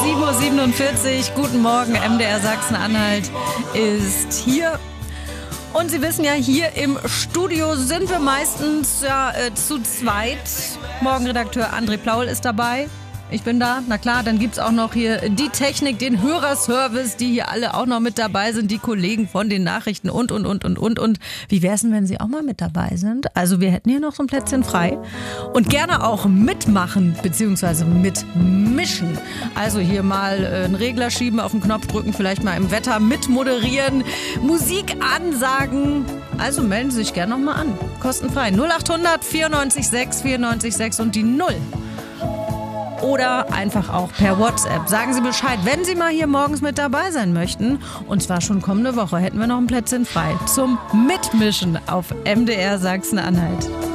7:47 Uhr. Guten Morgen, MDR Sachsen-Anhalt ist hier. Und Sie wissen ja, hier im Studio sind wir meistens zu zweit. Morgenredakteur André Plaul ist dabei. Ich bin da, na klar, dann gibt's auch noch hier die Technik, den Hörerservice, die hier alle auch noch mit dabei sind, die Kollegen von den Nachrichten und. Wie wär's denn, wenn Sie auch mal mit dabei sind? Also wir hätten hier noch so ein Plätzchen frei und gerne auch mitmachen bzw. mitmischen. Also hier mal einen Regler schieben, auf den Knopf drücken, vielleicht mal im Wetter mitmoderieren, Musik ansagen. Also melden Sie sich gerne noch mal an, kostenfrei. 0800 94 6 94 6 und die 0. Oder einfach auch per WhatsApp. Sagen Sie Bescheid, wenn Sie mal hier morgens mit dabei sein möchten. Und zwar schon kommende Woche hätten wir noch ein Plätzchen frei zum Mitmischen auf MDR Sachsen-Anhalt.